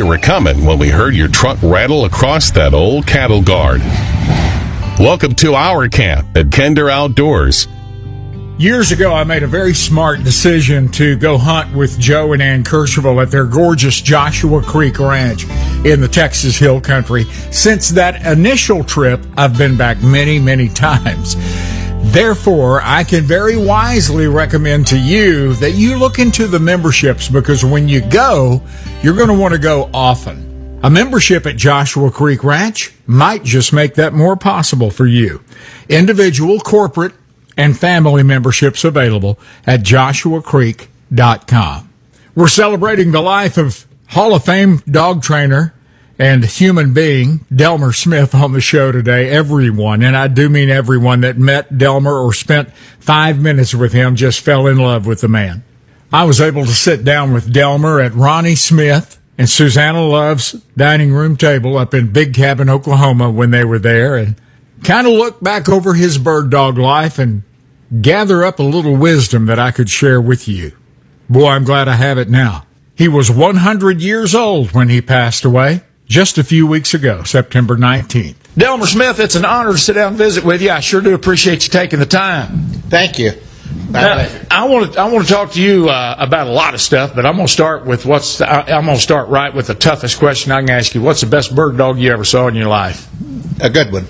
you were coming when we heard your truck rattle across that old cattle guard. Welcome to our camp at Kinder Outdoors. Years ago, I made a very smart decision to go hunt with Joe and Ann Kercheval at their gorgeous Joshua Creek Ranch in the Texas Hill Country. Since that initial trip, I've been back many, many times. Therefore, I can very wisely recommend to you that you look into the memberships, because when you go, you're going to want to go often. A membership at Joshua Creek Ranch might just make that more possible for you. Individual, corporate, and family memberships available at joshuacreek.com. We're celebrating the life of Hall of Fame dog trainer and human being Delmer Smith on the show today. Everyone, and I do mean everyone, that met Delmer or spent 5 minutes with him just fell in love with the man. I was able to sit down with Delmer at Ronnie Smith and Susanna Love's dining room table up in Big Cabin, Oklahoma when they were there, and kind of look back over his bird dog life and gather up a little wisdom that I could share with you. Boy, I'm glad I have it now. He was 100 years old when he passed away just a few weeks ago, September 19th. Delmer Smith, it's an honor to sit down and visit with you. I sure do appreciate you taking the time. Thank you. Now, I want to talk to you about a lot of stuff, but I'm going to start with I'm going to start right with the toughest question I can ask you. What's the best bird dog you ever saw in your life? A good one.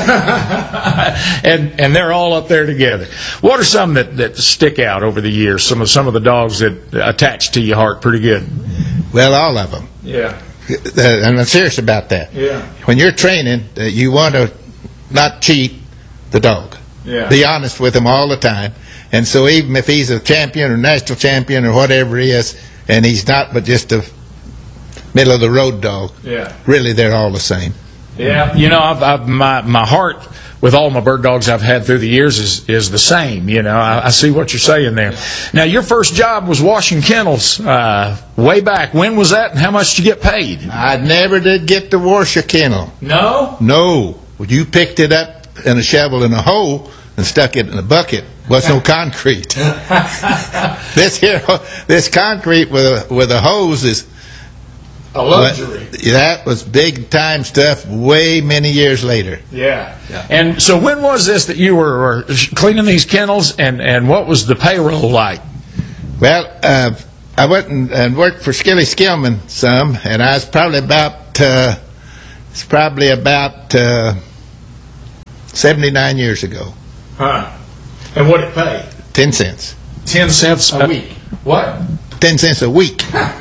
and they're all up there together. What are some that stick out over the years? Some of the dogs that attach to your heart pretty good. Well, all of them. Yeah. And I'm serious about that. Yeah. When you're training, you want to not cheat the dog. Yeah. Be honest with him all the time. And so even if he's a champion or national champion or whatever he is, and he's not but just a middle of the road dog, yeah, really they're all the same. Yeah, you know, my heart with all my bird dogs I've had through the years is the same. You know, I see what you're saying there. Now, your first job was washing kennels way back. When was that, and how much did you get paid? I never did get to wash a kennel. No? No. Well, you picked it up in a shovel in a hole and stuck it in a bucket. Was no concrete. This concrete with a hose is a luxury. That was big time stuff way many years later. Yeah. And so when was this that you were cleaning these kennels, and what was the payroll like? Well, I went and worked for Skilly Skillman some, and I was probably about 79 years ago. Huh. And what did it pay? 10 cents. 10 cents a week. What? 10 cents a week.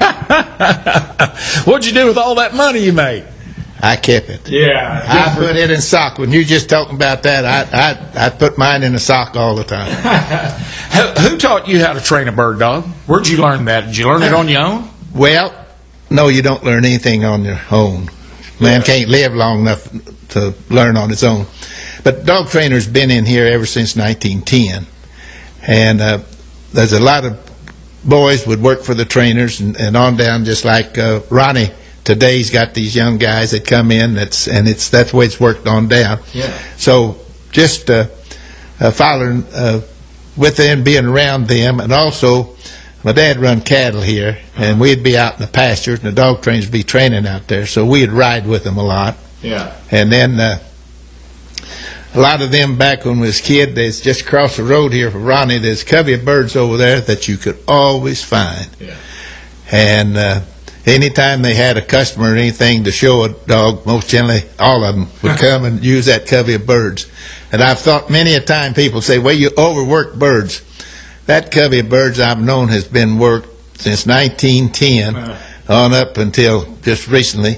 What'd you do with all that money you made? I kept it. Yeah. I put it in sock. When you just talking about that, I put mine in a sock all the time. Who taught you how to train a bird dog? Where'd you learn that? Did you learn it on your own? Well, no, you don't learn anything on your own. Man can't live long enough to learn on his own. But dog trainer's been in here ever since 1910. And there's a lot of boys would work for the trainers and on down, just like Ronnie today's got these young guys that come in. That's the way it's worked on down. Yeah. So just following with them, being around them, and also my dad run cattle here, and we'd be out in the pastures, and the dog trainers would be training out there, so we'd ride with them a lot. Yeah. And then a lot of them back when we was a kid, there's just across the road here from Ronnie, there's a covey of birds over there that you could always find. Yeah. And anytime they had a customer or anything to show a dog, most generally all of them would come and use that covey of birds. And I've thought many a time people say, well, you overwork birds. That covey of birds I've known has been worked since 1910 on up until just recently.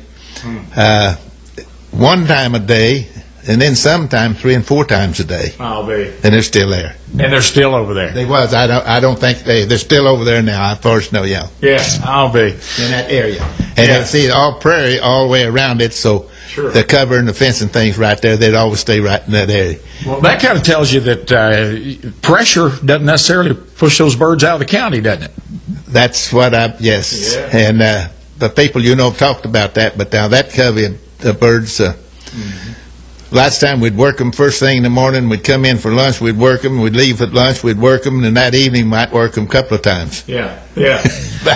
One time a day, and then sometimes 3 and 4 times a day. I'll be. And they're still there. And they're still over there. They was. I don't think they're still over there now. I first know, yeah. Yes, I'll be. In that area. And you see all prairie all the way around it, so sure. The cover and the fence and things right there, they'd always stay right in that area. Well, that kind of tells you that pressure doesn't necessarily push those birds out of the county, doesn't it? That's what yes. Yeah. And the people talked about that, but now that covey of birds, last time we'd work them first thing in the morning, we'd come in for lunch, we'd work them, we'd leave at lunch, we'd work them, and that evening might work them a couple of times. Yeah, yeah.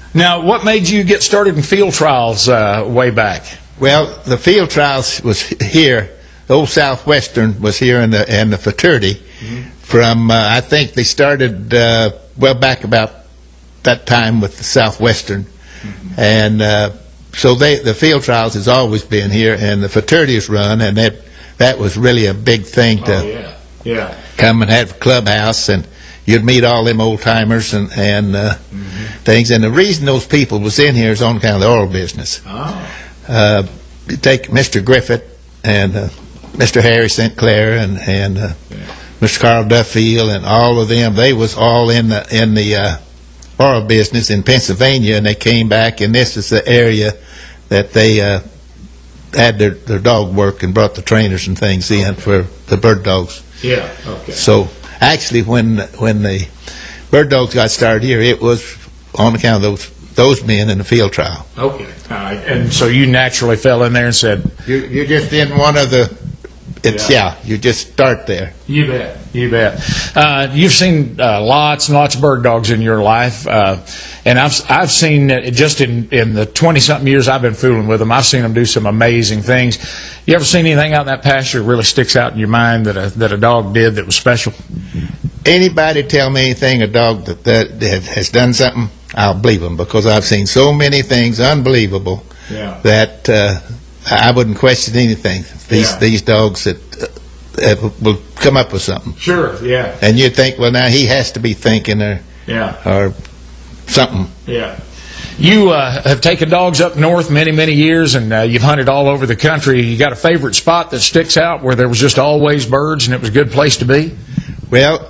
Now, what made you get started in field trials way back? Well, the field trials was here. Old Southwestern was here in the fraternity. From I think they started back about that time with the Southwestern, and so the field trials has always been here, and the fraternities run, and that was really a big thing to come and have a clubhouse, and you'd meet all them old timers and things. And the reason those people was in here is on account of the oil business. You take Mr. Griffith and Mr. Harry St. Clair and Mr. Carl Duffield and all of them. They was all in the oil business in Pennsylvania, and they came back, and this is the area that they had their dog work and brought the trainers and things in for the bird dogs. Yeah. Okay. So actually, when the bird dogs got started here, it was on account of those men in the field trial. Okay. All right. And so you naturally fell in there and said, You're just in one of the. You just start there. You bet. You bet. You've seen lots and lots of bird dogs in your life, and I've seen just in the 20-something years I've been fooling with them, I've seen them do some amazing things. You ever seen anything out in that pasture that really sticks out in your mind that a dog did that was special? Anybody tell me anything a dog that has done something, I'll believe them, because I've seen so many things unbelievable that I wouldn't question anything. These dogs that will come up with something. Sure, yeah. And you'd think, well, now he has to be thinking or something. Yeah. You have taken dogs up north many, many years, and you've hunted all over the country. You got a favorite spot that sticks out where there was just always birds and it was a good place to be? Well,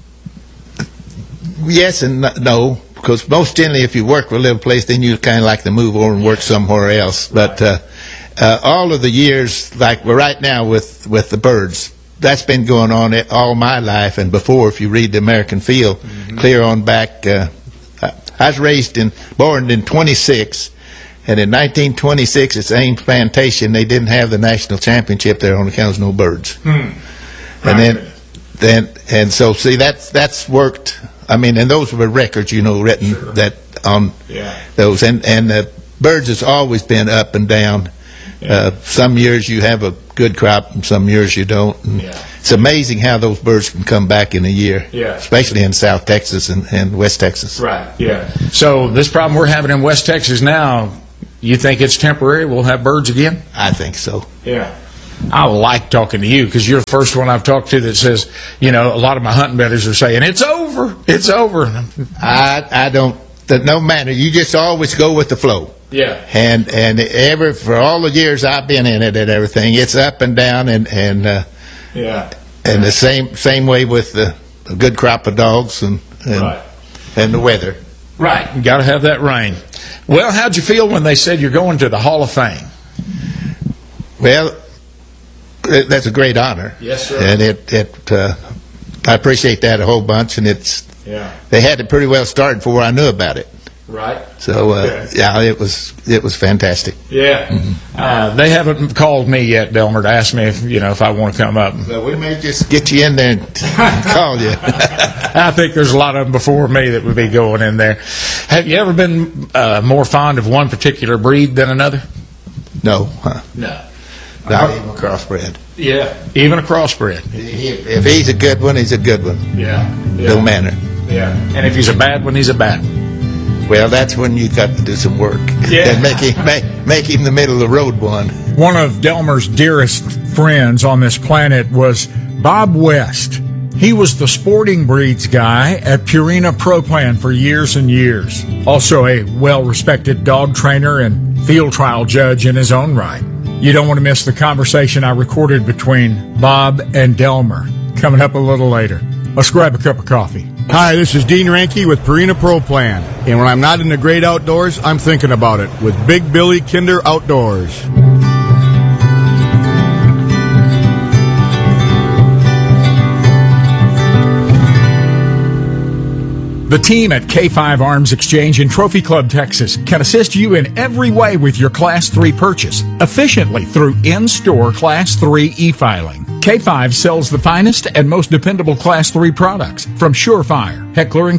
yes and no, because most generally if you work for a little place, then you kind of like to move over and work somewhere else. But all of the years, like we're right now with the birds, that's been going on all my life and before. If you read the American Field, clear on back, I was born in 26, and in 1926 at Ames Plantation they didn't have the national championship there on account of no birds. And then so see that's worked. I mean, and those were records, written that on those, and the birds has always been up and down. Some years you have a good crop, and some years you don't. And it's amazing how those birds can come back in a year, especially in South Texas and West Texas. Right, yeah. So this problem we're having in West Texas now, you think it's temporary? We'll have birds again? I think so. Yeah. I like talking to you because you're the first one I've talked to that says, a lot of my hunting bettors are saying, it's over, it's over. I don't, no matter, you just always go with the flow. Yeah. And for all the years I've been in it and everything, it's up and down and the same way with the good crop of dogs and the weather. Right. You got to have that rain. Well, how'd you feel when they said you're going to the Hall of Fame? Well, that's a great honor. Yes, sir. And I appreciate that a whole bunch, and they had it pretty well started before I knew about it. Right. So it was fantastic. Yeah. They haven't called me yet, Delmer, to ask me if I want to come up. Well, we may just get you in there and call you. I think there's a lot of them before me that would be going in there. Have you ever been more fond of one particular breed than another? No. No. Not even a crossbred. Yeah. Even a crossbred. If he's a good one, he's a good one. Yeah. No matter. Yeah. And if he's a bad one, he's a bad one. Well, that's when you got to do some work and make him the middle of the road one. One of Delmer's dearest friends on this planet was Bob West. He was the sporting breeds guy at Purina Pro Plan for years and years. Also a well-respected dog trainer and field trial judge in his own right. You don't want to miss the conversation I recorded between Bob and Delmer. Coming up a little later. Let's grab a cup of coffee. Hi, this is Dean Ranke with Purina Pro Plan. And when I'm not in the great outdoors, I'm thinking about it with Big Billy Kinder Outdoors. The team at K5 Arms Exchange in Trophy Club, Texas can assist you in every way with your Class 3 purchase, efficiently through in-store Class 3 e-filing. K5 sells the finest and most dependable Class 3 products from Surefire, Heckler & Koch,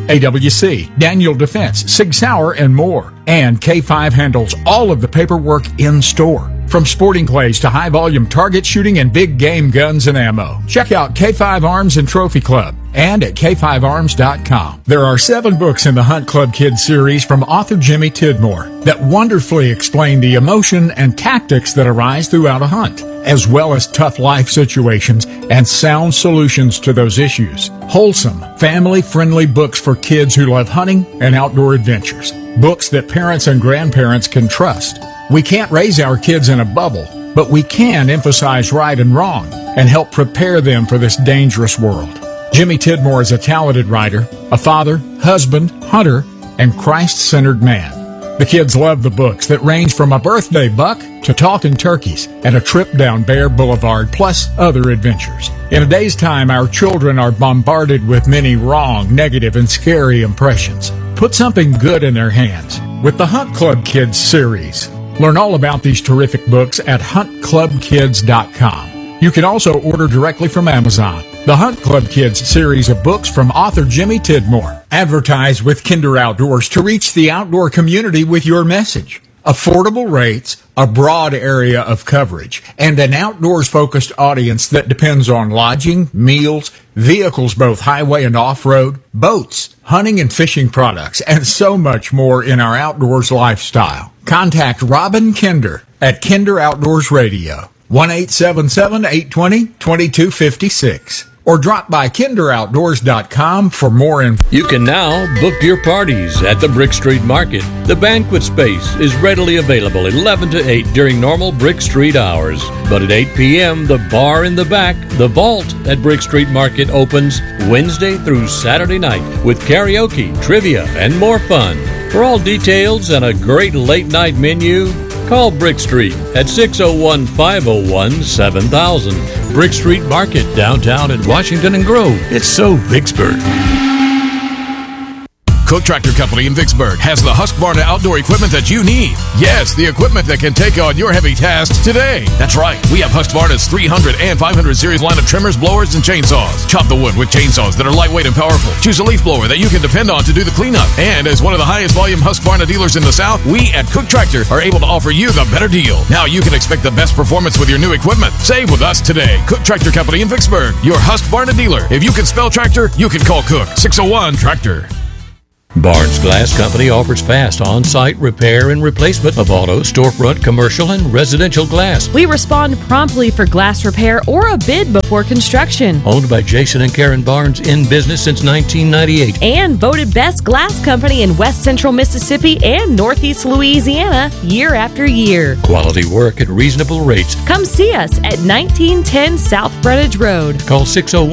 AWC, Daniel Defense, Sig Sauer, and more. And K5 handles all of the paperwork in store. From sporting clays to high-volume target shooting and big game guns and ammo. Check out K5 Arms and Trophy Club and at k5arms.com. There are 7 books in the Hunt Club Kids series from author Jimmy Tidmore that wonderfully explain the emotion and tactics that arise throughout a hunt, as well as tough life situations and sound solutions to those issues. Wholesome, family-friendly books for kids who love hunting and outdoor adventures. Books that parents and grandparents can trust. We can't raise our kids in a bubble, but we can emphasize right and wrong and help prepare them for this dangerous world. Jimmy Tidmore is a talented writer, a father, husband, hunter, and Christ-centered man. The kids love the books that range from a birthday buck to talking turkeys and a trip down Bear Boulevard, plus other adventures. In a day's time, our children are bombarded with many wrong, negative, and scary impressions. Put something good in their hands with the Hunt Club Kids series. Learn all about these terrific books at huntclubkids.com. You can also order directly from Amazon. The Hunt Club Kids series of books from author Jimmy Tidmore. Advertise with Kinder Outdoors to reach the outdoor community with your message. Affordable rates, a broad area of coverage, and an outdoors-focused audience that depends on lodging, meals, vehicles both highway and off-road, boats, hunting and fishing products, and so much more in our outdoors lifestyle. Contact Robin Kinder at Kinder Outdoors Radio, 1-877-820-2256. Or drop by kinderoutdoors.com for more info. You can now book your parties at the Brick Street Market. The banquet space is readily available 11 to 8 during normal Brick Street hours. But at 8 p.m., the bar in the back, the Vault at Brick Street Market, opens Wednesday through Saturday night with karaoke, trivia, and more fun. For all details and a great late-night menu, call Brick Street at 601-501-7000. Brick Street Market, downtown in Washington and Grove. It's so Vicksburg. Cook Tractor Company in Vicksburg has the Husqvarna outdoor equipment that you need. Yes, the equipment that can take on your heavy tasks today. That's right. We have Husqvarna's 300 and 500 series line of trimmers, blowers, and chainsaws. Chop the wood with chainsaws that are lightweight and powerful. Choose a leaf blower that you can depend on to do the cleanup. And as one of the highest volume Husqvarna dealers in the South, we at Cook Tractor are able to offer you the better deal. Now you can expect the best performance with your new equipment. Save with us today. Cook Tractor Company in Vicksburg, your Husqvarna dealer. If you can spell tractor, you can call Cook. 601-TRACTOR. Barnes Glass Company offers fast on-site repair and replacement of auto, storefront, commercial, and residential glass. We respond promptly for glass repair or a bid before construction. Owned by Jason and Karen Barnes, in business since 1998. And voted best glass company in West Central Mississippi and Northeast Louisiana year after year. Quality work at reasonable rates. Come see us at 1910 South Frontage Road. Call 601